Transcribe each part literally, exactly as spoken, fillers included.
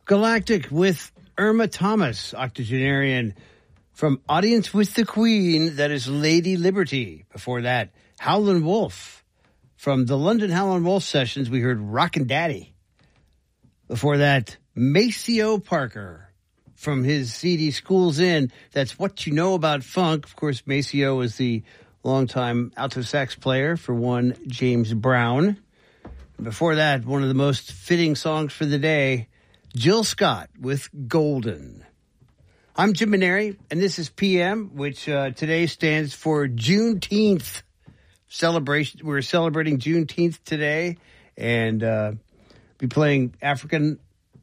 Galactic with Irma Thomas, octogenarian from Audience with the Queen, that is Lady Liberty. Before that, Howlin' Wolf. From the London Howlin' Wolf sessions, we heard Rockin' Daddy. Before that, Maceo Parker from his C D Schools In. That's What You Know About Funk. Of course, Maceo is the longtime alto sax player for one James Brown. Before that, one of the most fitting songs for the day, Jill Scott with Golden. I'm Jim Maneri, and this is P M, which uh, today stands for Juneteenth celebration. We're celebrating Juneteenth today, and uh, be playing African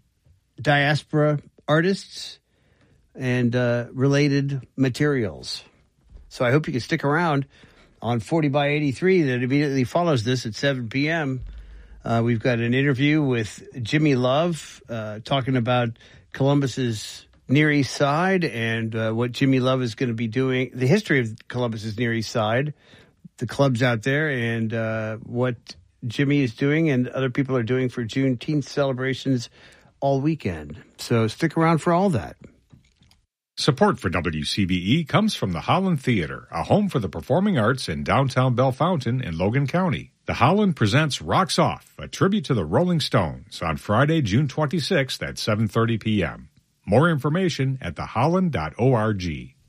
diaspora artists and uh, related materials. So I hope you can stick around on forty by eighty-three that immediately follows this at seven p.m. Uh, we've got an interview with Jimmy Love uh, talking about Columbus's Near East Side and uh, what Jimmy Love is going to be doing, the history of Columbus's Near East Side, the clubs out there, and uh, what Jimmy is doing and other people are doing for Juneteenth celebrations all weekend. So stick around for all that. Support for W C V E comes from the Holland Theater, a home for the performing arts in downtown Bellefontaine in Logan County. The Holland presents Rocks Off, a tribute to the Rolling Stones, on Friday, June twenty-sixth at seven thirty p.m. More information at the holland dot org.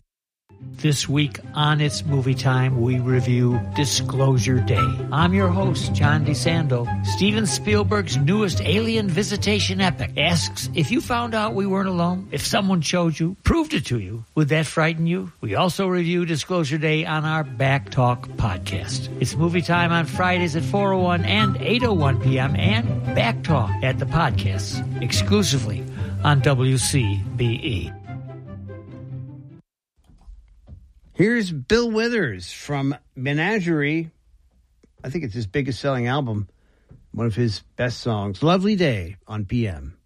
This week on It's Movie Time, we review Disclosure Day. I'm your host, John DeSando. Steven Spielberg's newest alien visitation epic asks, if you found out we weren't alone, if someone showed you, proved it to you, would that frighten you? We also review Disclosure Day on our Back Talk podcast. It's Movie Time on Fridays at four oh one and eight oh one p.m. and Back Talk at the podcasts, exclusively on W C B E. Here's Bill Withers from Menagerie. I think it's his biggest selling album. One of his best songs, Lovely Day on P M.